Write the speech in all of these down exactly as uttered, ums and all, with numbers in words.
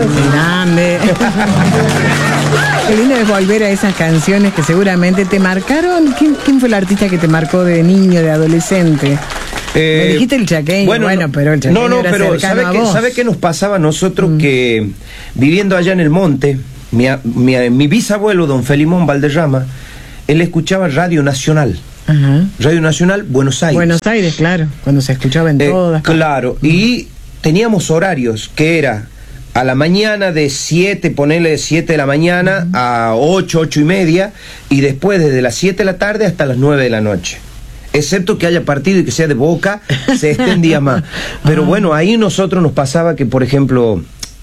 Grande. Qué lindo es volver a esas canciones que seguramente te marcaron. ¿Quién, quién fue el artista que te marcó de niño, de adolescente? Eh, Me dijiste el chaqueño, bueno, bueno no, pero el chaqueño no, no, era pero cercano ¿sabe a qué, vos? ¿sabe qué nos pasaba a nosotros? Mm. Que viviendo allá en el monte, mi, mi, mi bisabuelo, don Felimón Valderrama, él escuchaba Radio Nacional. Ajá. Radio Nacional, Buenos Aires. Buenos Aires, claro, cuando se escuchaba en eh, todas. Claro, mm. y teníamos horarios que era a la mañana de siete, ponerle de siete de la mañana uh-huh. a ocho, ocho y media, y después desde las siete de la tarde hasta las nueve de la noche. Excepto que haya partido y que sea de Boca, se extendía más. Pero bueno, ahí nosotros nos pasaba que, por ejemplo,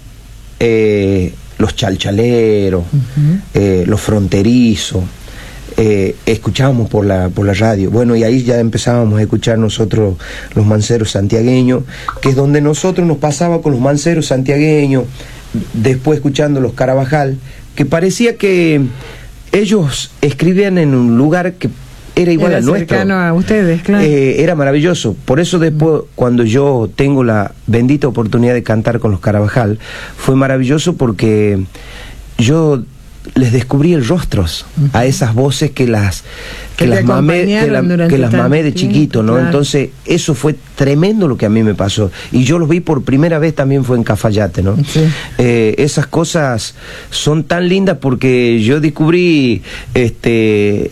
eh, los chalchaleros, uh-huh. eh, los fronterizos, eh, escuchábamos por la, por la radio. Bueno, y ahí ya empezábamos a escuchar nosotros los manceros santiagueños, que es donde nosotros nos pasaba con los manceros santiagueños, después escuchando los Carabajal, que parecía que ellos escribían en un lugar que era igual era al nuestro. Cercano a ustedes, claro. Eh, era maravilloso. Por eso después, mm. cuando yo tengo la bendita oportunidad de cantar con los Carabajal, fue maravilloso porque yo les descubrí el rostros uh-huh. a esas voces que las que, que las mamé que, la, que las mamé de chiquito, ¿no? Claro. Entonces eso fue tremendo lo que a mí me pasó, y yo los vi por primera vez también fue en Cafayate, ¿no? Sí. Eh, esas cosas son tan lindas porque yo descubrí este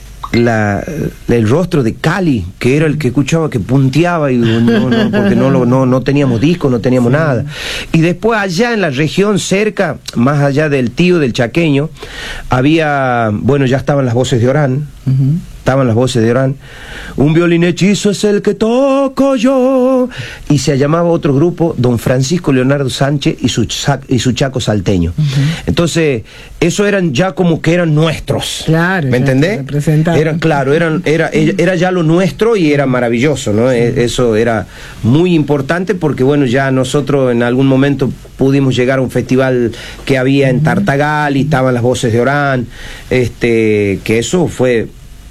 La, el rostro de Cali, que era el que escuchaba, que punteaba, y no, no, porque no, no, no teníamos disco, no teníamos sí. nada. Y después allá en la región cerca, más allá del tío del chaqueño, había, bueno, ya estaban las voces de Orán, uh-huh. estaban las voces de Orán, un violín hechizo es el que toco yo, y se llamaba otro grupo, don Francisco Leonardo Sánchez y su, y su chaco salteño. Uh-huh. Entonces, eso eran ya como que eran nuestros, claro, ¿me entendés? Era, claro, eran, era, era ya lo nuestro y era maravilloso, ¿no? Sí. Eso era muy importante porque, bueno, ya nosotros en algún momento pudimos llegar a un festival que había en Tartagal y estaban las voces de Orán, este, que eso fue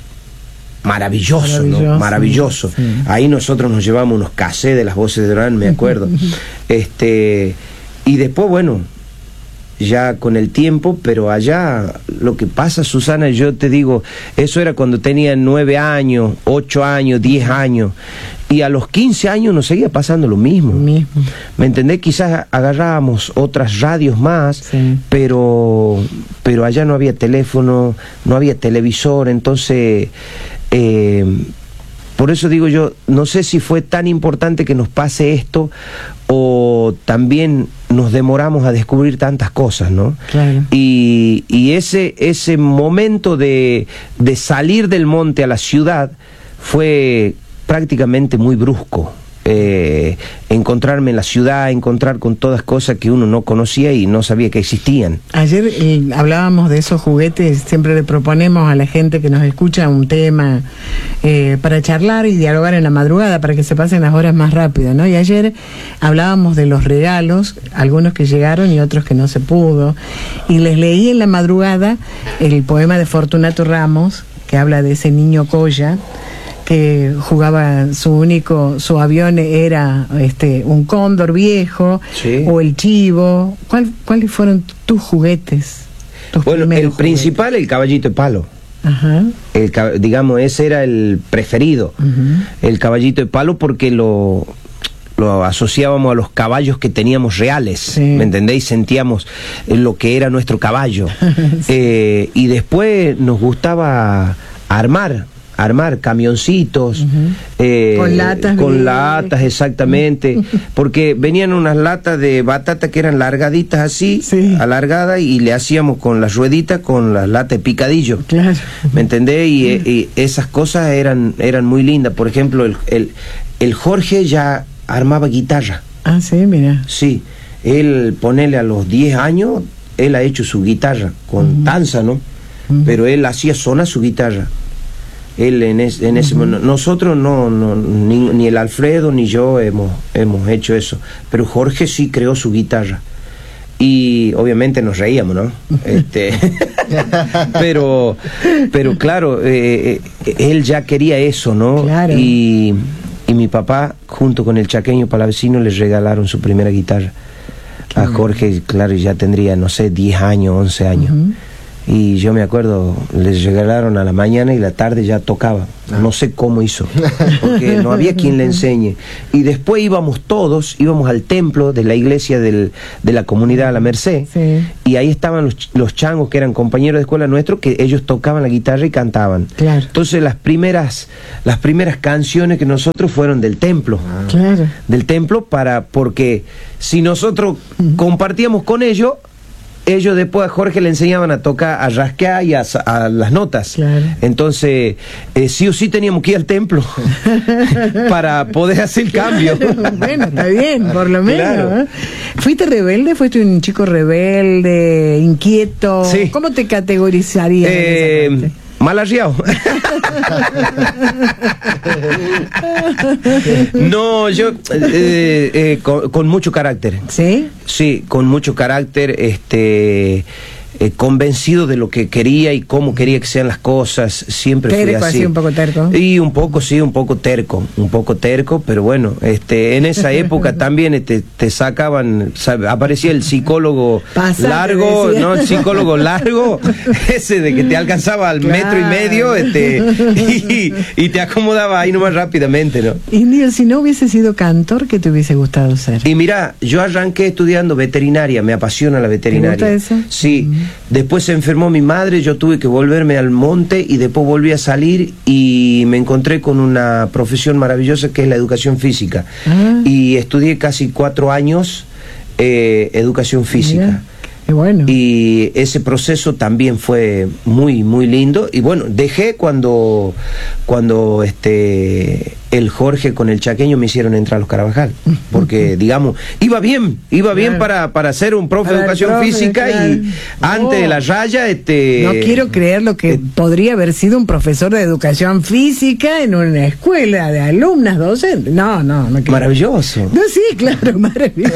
maravilloso, maravilloso, ¿no? Maravilloso. Sí. Ahí nosotros nos llevamos unos cassettes de las voces de Orán, me acuerdo. este, y después, bueno, ya con el tiempo, pero allá lo que pasa, Susana, yo te digo, eso era cuando tenía nueve años, ocho años, diez años, y a los quince años nos seguía pasando lo mismo. mismo. ¿Me entendés? Quizás agarrábamos otras radios más, sí. pero, pero allá no había teléfono, no había televisor, entonces... Eh, por eso digo yo, no sé si fue tan importante que nos pase esto o también nos demoramos a descubrir tantas cosas, ¿no? Claro. Y, y ese, ese momento de, de salir del monte a la ciudad fue prácticamente muy brusco. Eh, encontrarme en la ciudad, encontrar con todas cosas que uno no conocía y no sabía que existían. Ayer eh, hablábamos de esos juguetes, siempre le proponemos a la gente que nos escucha un tema eh, para charlar y dialogar en la madrugada, para que se pasen las horas más rápido, ¿no? Y ayer hablábamos de los regalos, algunos que llegaron y otros que no se pudo, y les leí en la madrugada el poema de Fortunato Ramos, que habla de ese niño Colla, que jugaba, su único, su avión era este un cóndor viejo, sí. o el chivo. ¿Cuál, ¿Cuáles fueron tus juguetes? Tus bueno, el juguetes? Principal, el caballito de palo. Ajá. El, digamos, ese era el preferido, uh-huh. el caballito de palo, porque lo... lo asociábamos a los caballos que teníamos reales, sí. ¿me entendéis? Sentíamos lo que era nuestro caballo. sí. eh, y después nos gustaba armar armar camioncitos, uh-huh. eh, con latas, con latas, exactamente, porque venían unas latas de batata que eran largaditas así, sí. alargadas, y le hacíamos con las rueditas con las latas de picadillo, claro. ¿me entendés? Y, uh-huh. y esas cosas eran, eran muy lindas. Por ejemplo, el, el, el Jorge ya armaba guitarra. Ah, sí, mira. Sí, él, ponele a los diez años, él ha hecho su guitarra, con uh-huh. tanza, ¿no? Uh-huh. Pero él hacía sonar su guitarra. Él en, es, en ese uh-huh. nosotros no, no ni, ni el Alfredo ni yo hemos, hemos hecho eso, pero Jorge sí creó su guitarra y obviamente nos reíamos, ¿no? este pero pero claro, eh, él ya quería eso, ¿no? Claro. y, y mi papá junto con el chaqueño palavecino les regalaron su primera guitarra a Jorge, claro, ya tendría, no sé, diez años, once años. Uh-huh. Y yo me acuerdo, les regalaron a la mañana y la tarde ya tocaba. No sé cómo hizo, porque no había quien le enseñe. Y después íbamos todos, íbamos al templo de la iglesia del, de la comunidad a la Merced. Sí. Y ahí estaban los, los changos que eran compañeros de escuela nuestros, que ellos tocaban la guitarra y cantaban. Claro. Entonces las primeras, las primeras canciones que nosotros fueron del templo. Ah. Claro. Del templo, para, porque si nosotros uh-huh. compartíamos con ellos, ellos después a Jorge le enseñaban a tocar, a rasquear y a, a las notas. Claro. Entonces, eh, sí o sí teníamos que ir al templo para poder hacer el cambio. Bueno, está bien, por lo menos. Claro. ¿eh? ¿Fuiste rebelde? ¿Fuiste un chico rebelde, inquieto? Sí. ¿Cómo te categorizarías? Eh, en esa parte? Mal arriado. No, yo eh, eh, con, con mucho carácter. ¿Sí? Sí, con mucho carácter, este eh, convencido de lo que quería y cómo quería que sean las cosas, siempre fui así. así un poco terco. Y un poco, sí, un poco terco, un poco terco, pero bueno, este, en esa época también este, te sacaban, sabe, aparecía el psicólogo Pasate, largo, decía. ¿no? El psicólogo largo, ese de que te alcanzaba al claro. metro y medio, este, y, y te acomodaba ahí nomás rápidamente, ¿no? Indio, si no hubiese sido cantor, ¿qué te hubiese gustado ser? Y mira, yo arranqué estudiando veterinaria, me apasiona la veterinaria. ¿Te gusta eso? Sí. Mm. Después se enfermó mi madre, yo tuve que volverme al monte y después volví a salir y me encontré con una profesión maravillosa que es la educación física. Ah. Y estudié casi cuatro años eh, educación física. Mira. Qué bueno. Y ese proceso también fue muy, muy lindo. Y bueno, dejé cuando, cuando este, el Jorge con el Chaqueño me hicieron entrar a los Carabajal. Porque, digamos, iba bien, iba bien claro. para, para ser un profe de educación profe, física claro. y oh. antes de la raya... Este, no quiero creer lo que eh, podría haber sido un profesor de educación física en una escuela de alumnas docentes. No, no, no quiero. Maravilloso. No, sí, claro, maravilloso.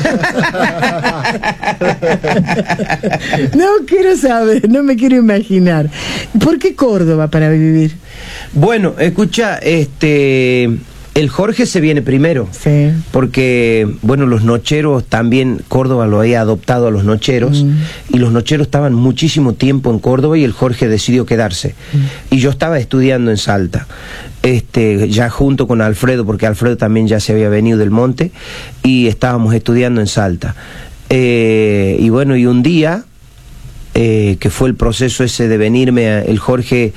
No quiero saber, no me quiero imaginar. ¿Por qué Córdoba para vivir? Bueno, escucha, este... el Jorge se viene primero, sí. porque, bueno, los nocheros también, Córdoba lo había adoptado a los nocheros, mm. y los nocheros estaban muchísimo tiempo en Córdoba y el Jorge decidió quedarse. Mm. Y yo estaba estudiando en Salta, este, ya junto con Alfredo, porque Alfredo también ya se había venido del monte, y estábamos estudiando en Salta. Eh, y bueno, y un día, eh, que fue el proceso ese de venirme, el Jorge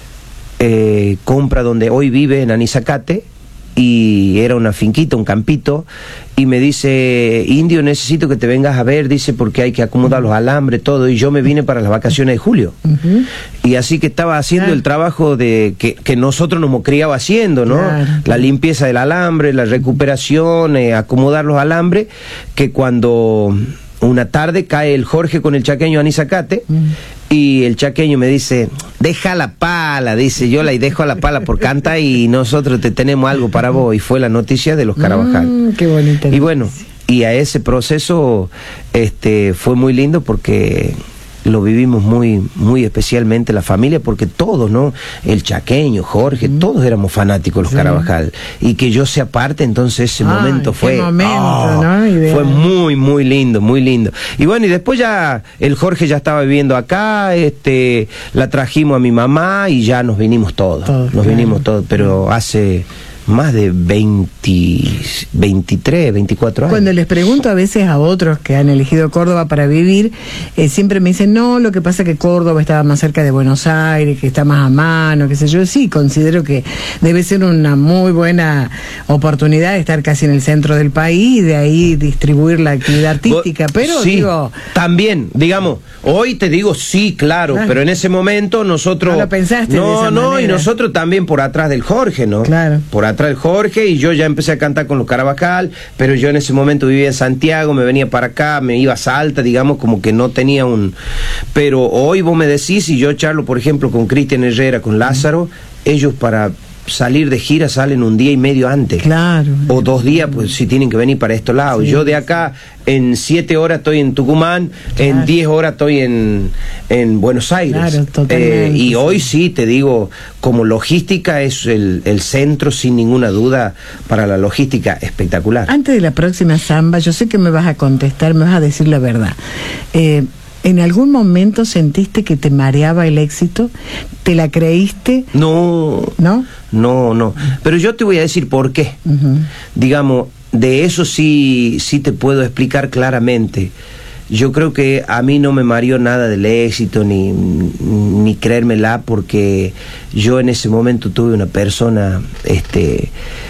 eh, compra donde hoy vive, en Anizacate, y era una finquita, un campito, y me dice, Indio, necesito que te vengas a ver, dice, porque hay que acomodar los alambres, todo, y yo me vine para las vacaciones de julio. Uh-huh. Y así que estaba haciendo ah. el trabajo de que, que nosotros nos hemos criado haciendo, ¿no? Claro. La limpieza del alambre, la recuperación, eh, acomodar los alambres, que cuando una tarde cae el Jorge con el Chaqueño a Anizacate, uh-huh. y el Chaqueño me dice, deja la pala, dice, yo la dejo a la pala por canta y nosotros te tenemos algo para vos. Y fue la noticia de los Carabajal. Mm, qué bonita. Y bueno, y a ese proceso este fue muy lindo porque lo vivimos muy muy especialmente la familia, porque todos, ¿no? El Chaqueño, Jorge, mm. todos éramos fanáticos de los sí. Carabajal. Y que yo sea parte, entonces ese ah, momento fue momento, oh, ¿no? fue muy, muy lindo, muy lindo. Y bueno, y después ya el Jorge ya estaba viviendo acá, este la trajimos a mi mamá y ya nos vinimos todos, todos nos claro. vinimos todos, pero hace más de veinte, veintitrés, veinticuatro años. Cuando les pregunto a veces a otros que han elegido Córdoba para vivir, eh, siempre me dicen, no, lo que pasa es que Córdoba estaba más cerca de Buenos Aires, que está más a mano, qué sé yo. Sí, considero que debe ser una muy buena oportunidad de estar casi en el centro del país y de ahí distribuir la actividad artística, pero sí, digo... también, digamos, hoy te digo sí, claro, ah, pero en ese momento nosotros... No lo pensaste no, de esa no, manera. Y nosotros también por atrás del Jorge, ¿no? Claro. Por atrás el Jorge, y yo ya empecé a cantar con los Carabajal, pero yo en ese momento vivía en Santiago, me venía para acá, me iba a Salta, digamos, como que no tenía un... Pero hoy vos me decís, y yo charlo, por ejemplo, con Cristian Herrera, con Lázaro, ellos para salir de gira salen un día y medio antes. Claro. O dos días, pues si tienen que venir para estos lados. Sí. Yo de acá en siete horas estoy en Tucumán, claro. en diez horas estoy en, en Buenos Aires. Claro, totalmente. Eh, y hoy sí, te digo, como logística es el, el centro, sin ninguna duda, para la logística espectacular. Antes de la próxima samba, yo sé que me vas a contestar, me vas a decir la verdad. Eh, ¿En algún momento sentiste que te mareaba el éxito? ¿Te la creíste? No, ¿no? No, no. Pero yo te voy a decir por qué. Uh-huh. Digamos, de eso sí, sí te puedo explicar claramente. Yo creo que a mí no me mareó nada del éxito, ni, ni creérmela, porque yo en ese momento tuve una persona, este...